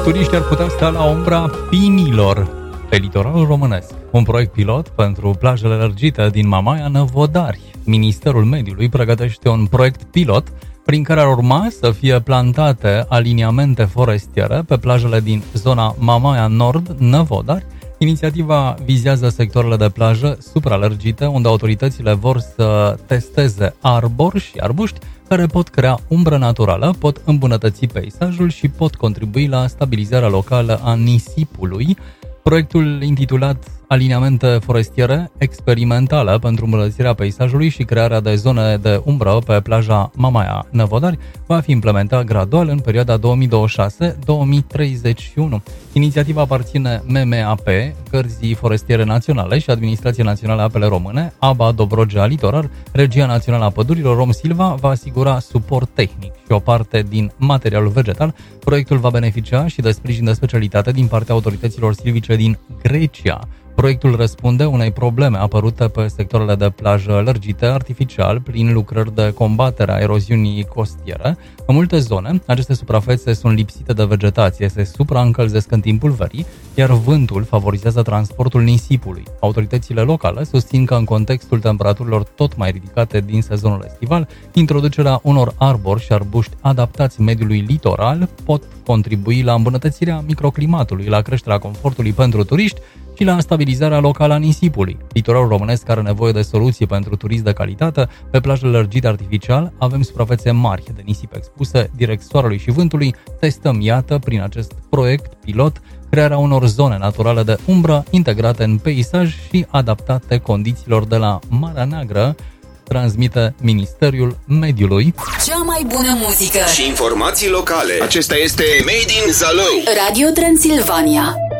Turiștii ar putea sta la umbra pinilor pe litoralul românesc. Un proiect pilot pentru plajele lărgite din Mamaia, Năvodari. Ministerul Mediului pregătește un proiect pilot prin care ar urma să fie plantate aliniamente forestiere pe plajele din zona Mamaia Nord, Năvodari. Inițiativa vizează sectoarele de plajă supralărgite, unde autoritățile vor să testeze arbori și arbuști care pot crea umbră naturală, pot îmbunătăți peisajul și pot contribui la stabilizarea locală a nisipului. Proiectul intitulat Aliniamente forestiere experimentală pentru îmbunătățirea peisajului și crearea de zone de umbră pe plaja Mamaia Năvodari va fi implementat gradual în perioada 2026-2031. Inițiativa aparține MMAP, Gărzii Forestiere Naționale și Administrația Națională a Apele Române, ABA Dobrogea Litoral, Regia Națională a Pădurilor, Romsilva va asigura suport tehnic și o parte din materialul vegetal. Proiectul va beneficia și de sprijin de specialitate din partea autorităților silvice din Grecia. Proiectul răspunde unei probleme apărute pe sectoarele de plajă lărgite artificial prin lucrări de combatere a eroziunii costiere. În multe zone, aceste suprafețe sunt lipsite de vegetație, se supraîncălzesc în timpul verii, iar vântul favorizează transportul nisipului. Autoritățile locale susțin că în contextul temperaturilor tot mai ridicate din sezonul estival, introducerea unor arbori și arbuști adaptați mediului litoral pot contribui la îmbunătățirea microclimatului, la creșterea confortului pentru turiști și la stabilizarea locală a nisipului. Litoralul românesc are nevoie de soluții pentru turism de calitate. Pe plajele lărgite artificial avem suprafețe mari de nisip expuse direct soarelui și vântului. Testăm, iată, prin acest proiect pilot, crearea unor zone naturale de umbră integrate în peisaj și adaptate condițiilor de la Marea Neagră, transmite Ministerul Mediului. Cea mai bună muzică și informații locale. Acesta este Made in Zalău. Radio Transilvania.